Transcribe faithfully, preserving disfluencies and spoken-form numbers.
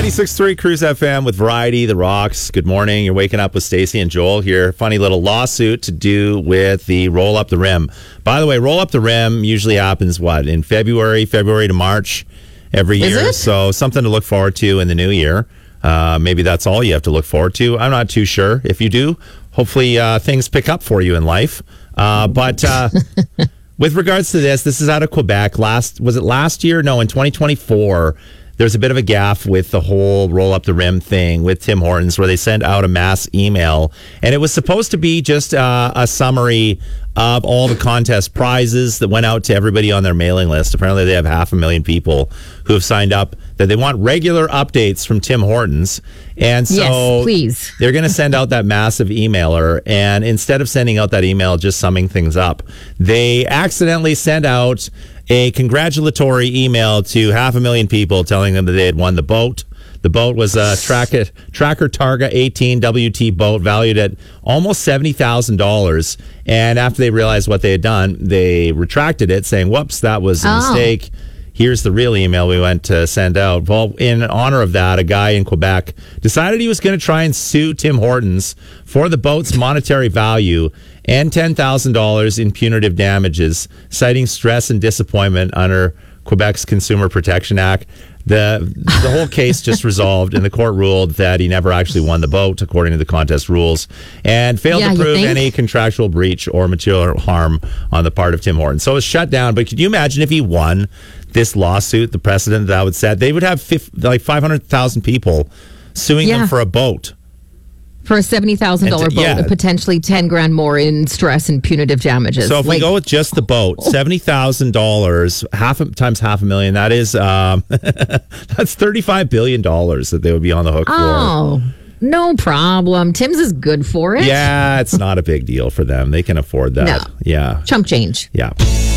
ninety-six point three Cruise F M with Variety, The Rocks. Good morning. You're waking up with Stacey and Joel here. Funny little lawsuit to do with the Roll Up the Rim. By the way, Roll Up the Rim usually happens, what, in February, February to March every Is year. it? So something to look forward to in the new year. Uh, maybe that's all you have to look forward to. I'm not too sure. If you do, hopefully uh, things pick up for you in life. Uh, but uh, with regards to this, this is out of Quebec. Last was it last year? No, in twenty twenty-four. There's a bit of a gaffe with the whole Roll Up the Rim thing with Tim Hortons, where they sent out a mass email, and it was supposed to be just uh, a summary of all the contest prizes that went out to everybody on their mailing list. Apparently, they have half a million people who have signed up that they want regular updates from Tim Hortons, and so Yes, please. they're going to send out that massive emailer, and instead of sending out that email just summing things up, they accidentally sent out a congratulatory email to half a million people telling them that they had won the boat. The boat was a Tracker, Tracker Targa eighteen W T boat valued at almost seventy thousand dollars. And after they realized what they had done, they retracted it, saying, whoops, that was a Oh. mistake. Here's the real email we went to send out. Well, in honor of that, a guy in Quebec decided he was going to try and sue Tim Hortons for the boat's monetary value and ten thousand dollars in punitive damages, citing stress and disappointment under Quebec's Consumer Protection Act. The the whole case just resolved, and the court ruled that he never actually won the boat, according to the contest rules, and failed Yeah, to you prove think? any contractual breach or material harm on the part of Tim Hortons. So it was shut down. But could you imagine if he won this lawsuit, the precedent that would set? They would have fifty, like five hundred thousand people suing Yeah. them for a boat. For a seventy thousand dollars And boat, to- yeah. and potentially ten grand more in stress and punitive damages. So if we go with just the boat, seventy thousand dollars, half a, times half a million, that is um, that's thirty-five billion dollars that they would be on the hook for. Oh, no problem. Tim's is good for it. Yeah, it's not a big deal for them. They can afford that. No. Yeah. Chump change. Yeah.